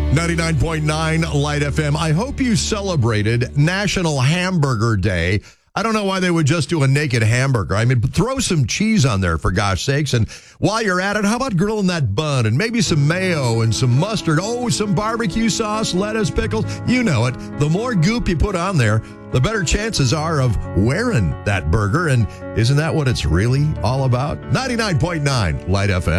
99.9 Light FM. I hope you celebrated National Hamburger Day. I don't know why they would just do a naked hamburger. I mean, throw some cheese on there, for gosh sakes. And while you're at it, how about grilling that bun and maybe some mayo and some mustard? Oh, some barbecue sauce, lettuce, pickles. You know it. The more goop you put on there, the better chances are of wearing that burger. And isn't that what it's really all about? 99.9 Light FM.